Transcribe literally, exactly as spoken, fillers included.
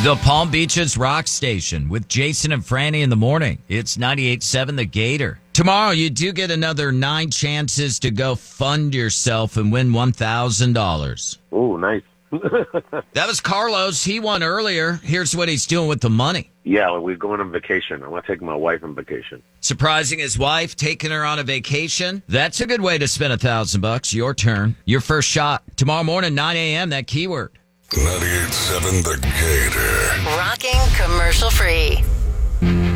The Palm Beaches Rock Station with Jason and Franny in the morning. It's ninety-eight point seven The Gator. Tomorrow, you do get another nine chances to go fund yourself and win one thousand dollars. Oh, nice. That was Carlos. He won earlier. Here's what he's doing with the money. Yeah, we're going on vacation. I want to take my wife on vacation. Surprising his wife, taking her on a vacation. That's a good way to spend a thousand bucks. Your turn. Your first shot. Tomorrow morning, nine a.m., that keyword. ninety-eight point seven The Gator. Rocking commercial free.